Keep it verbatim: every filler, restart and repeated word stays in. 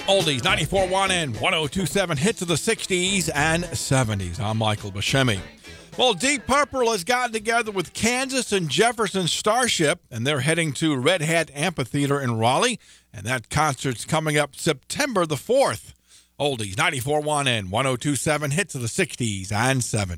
Oldies ninety-four point one and one oh two point seven hits of the sixties and seventies. I'm Michael Buscemi. Well, Deep Purple has gotten together with Kansas and Jefferson Starship, and they're heading to Red Hat Amphitheater in Raleigh, and that concert's coming up September the fourth. Oldies ninety-four point one and one oh two point seven hits of the sixties and seventies.